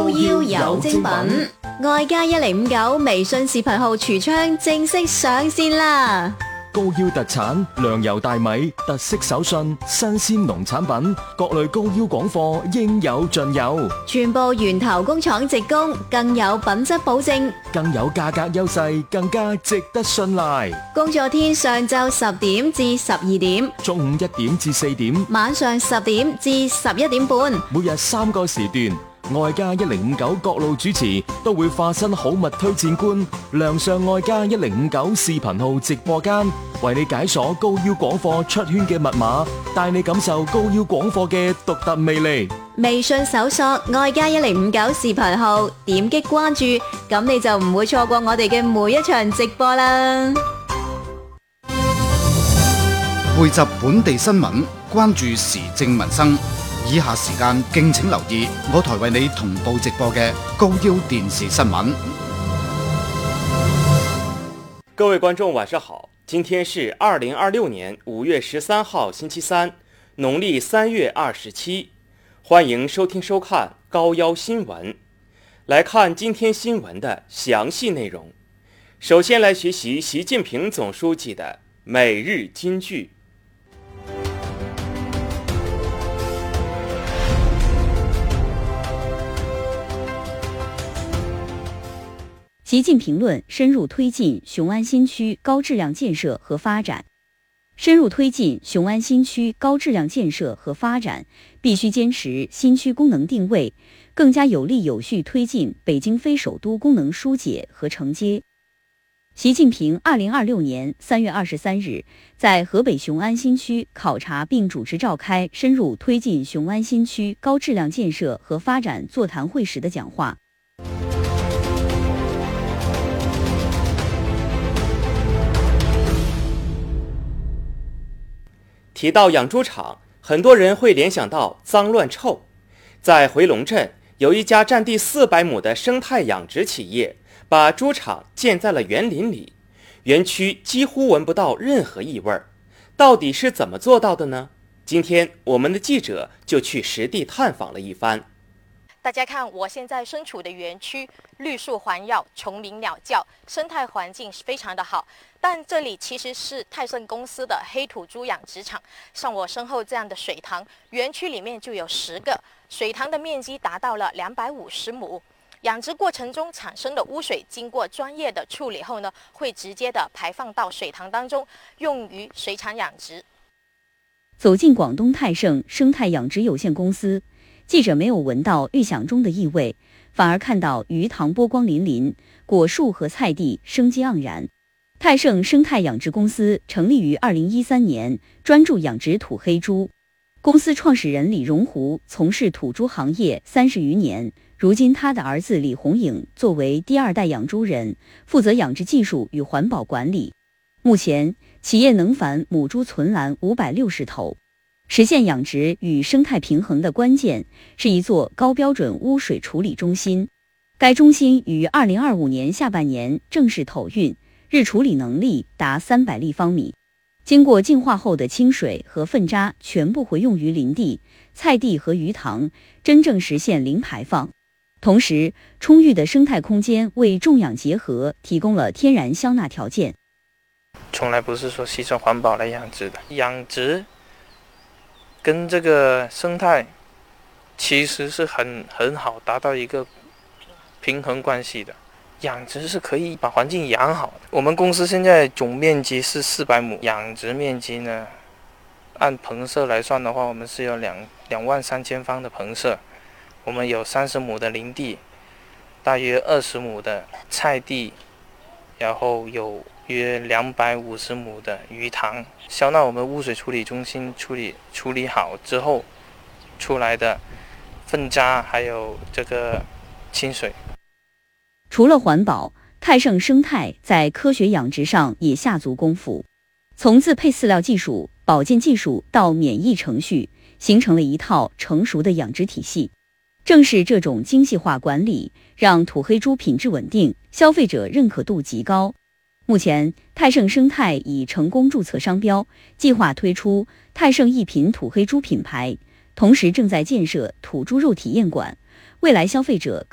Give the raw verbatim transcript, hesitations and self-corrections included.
腰有精品，外加一零五九微信視頻號櫥窗正式上線啦！ 高腰特產糧油大米，特色手信，新鮮農產品，各類高腰廣貨應有盡有， 全部源頭工廠直供，更有品質保證， 更有價格優勢，更加值得信賴。 工作天上晝十點至十二點， 中午一點至四點， 晚上十點至十一點半， 每日三個時段。外加一零五九各路主持都會化身好物推薦官，亮相外加一零五九視頻號直播間，為你解鎖高腰廣貨出圈嘅密碼，帶你感受高腰廣貨嘅獨特魅力。 微信搜索外加一零五九視頻號，點擊關注，咁你就唔會錯過我哋嘅每一場直播啦。 匯集本地新聞，關注時政民生。以下時間敬請留意我台為你同步直播嘅高腰電視新聞。 各位觀眾晚上好，今天是二零二六年五月十三號星期三，農曆三月二十七，歡迎收聽收看高腰新聞。來看今天新聞的詳細內容。首先來學習習近平總書記的每日金句。 習近平論深入推進雄安新區高質量建設和發展。深入推進雄安新區高質量建設和發展，必須堅持新區功能定位，更加有力有序推進北京非首都功能疏解和承接。習近平二零二六年三月二十三日在河北雄安新區考察並主持召開深入推進雄安新區高質量建設和發展座談會時的講話。 提到養豬場，很多人會聯想到髒亂臭。在回龍鎮，有一家佔地四百畝的生態養殖企業，把豬場建在了園林裡，園區幾乎聞不到任何異味。到底是怎麼做到的呢？今天我們的記者就去實地探訪了一番。 大家看，我現在身處的園區，綠樹環繞，蟲鳴鳥叫，生態環境是非常的好。但這裡其實是泰盛公司的黑土豬養殖場。像我身後這樣的水塘，園區裡面就有十個，水塘的面積達到了兩百五十畝。養殖過程中產生的污水，經過專業的處理後呢，會直接的排放到水塘當中，用於水產養殖。 走進廣東泰盛生態養殖有限公司，記者沒有聞到預想中的異味，反而看到魚塘波光粼粼，果樹和菜地生機盎然。泰盛生態養殖公司成立於二零一三年，專注養殖土黑豬。公司創始人李榮湖從事土豬行業三十餘年，如今他的兒子李紅影作為第二代養豬人，負責養殖技術與環保管理。目前，企業能繁母豬存欄五百六十頭。實現養殖與生態平衡的關鍵是一座高標準污水處理中心。該中心於二零二五年下半年正式投運，日處理能力達三百立方米。經過淨化後的清水和糞渣全部回用於林地、菜地和魚塘，真正實現零排放。同時，充裕的生態空間為種養結合提供了天然消納條件。 從來不是說犧牲環保來養殖的，養殖跟這個生態其實是很很好達到一個平衡關係的。養殖是可以把環境養好的。我們公司現在總面積是四百畝，養殖面積呢，按棚舍來算的話，我們是有兩兩萬三千方的棚舍。我們有三十畝的林地，大約二十畝的菜地，然後有約兩百五十畝的魚塘。消納我們污水處理中心處理處理好之後出來的糞渣，還有這個清水。 除了環保，泰盛生態在科學養殖上也下足功夫，從自配飼料技術、保健技術到免疫程序，形成了一套成熟的養殖體系。正是這種精細化管理，讓土黑豬品質穩定，消費者認可度極高。目前，泰盛生態已成功註冊商標，計劃推出泰盛一品土黑豬品牌，同時正在建設土豬肉體驗館，未來消費者